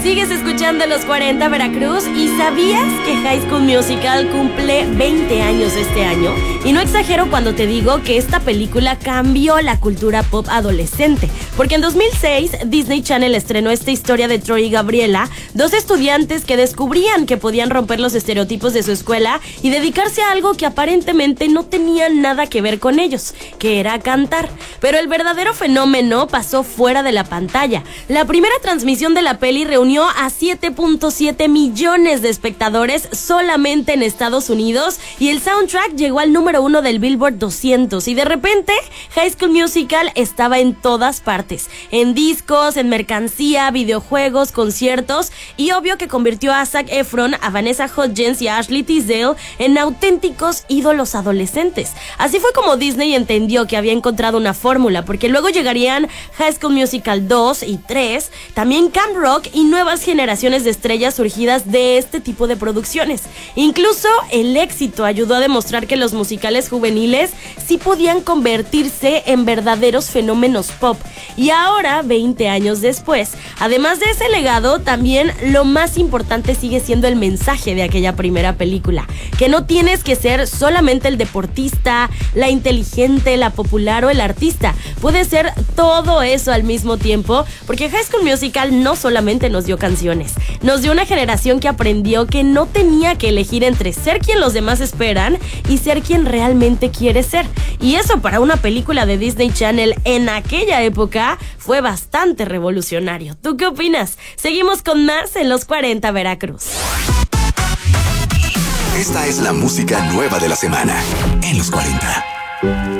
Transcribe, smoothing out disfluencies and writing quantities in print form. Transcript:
Sigues escuchando Los 40 Veracruz. ¿Y sabías que High School Musical cumple 20 años este año? Y no exagero cuando te digo que esta película cambió la cultura pop adolescente, porque en 2006 Disney Channel estrenó esta historia de Troy y Gabriela, dos estudiantes que descubrían que podían romper los estereotipos de su escuela y dedicarse a algo que aparentemente no tenía nada que ver con ellos, que era cantar. Pero el verdadero fenómeno pasó fuera de la pantalla. La primera transmisión de la peli reunió a 7.7 millones de espectadores solamente en Estados Unidos y el soundtrack llegó al número 1 del Billboard 200 y de repente High School Musical estaba en todas partes, en discos, en mercancía, videojuegos, conciertos y obvio que convirtió a Zac Efron, a Vanessa Hudgens y a Ashley Tisdale en auténticos ídolos adolescentes. Así fue como Disney entendió que había encontrado una fórmula, porque luego llegarían High School Musical 2 y 3, también Camp Rock y nuevas generaciones de estrellas surgidas de este tipo de producciones. Incluso el éxito ayudó a demostrar que los musicales juveniles sí podían convertirse en verdaderos fenómenos pop. Y ahora, 20 años después, además de ese legado, también lo más importante sigue siendo el mensaje de aquella primera película, que no tienes que ser solamente el deportista, la inteligente, la popular o el artista. Puede ser todo eso al mismo tiempo, porque High School Musical no solamente nos dio canciones, nos dio una generación que aprendió que no tenía que elegir entre ser quien los demás esperan y ser quien realmente quiere ser. Y eso para una película de Disney Channel en aquella época fue bastante revolucionario. ¿Tú qué opinas? Seguimos con más en Los 40 Veracruz. Esta es la música nueva de la semana en Los 40.